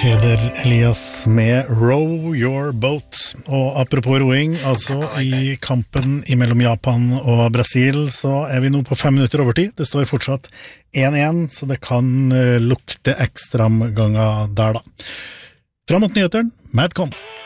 Peder Elias med Row Your Boat. Og apropos roing, altså i kampen mellom Japan og Brasil, så vi nå på 5 minutter over tid. Det står fortsatt 1-1, så det kan lukte ekstraomganger der da. Fram mot nyheteren, Madcon.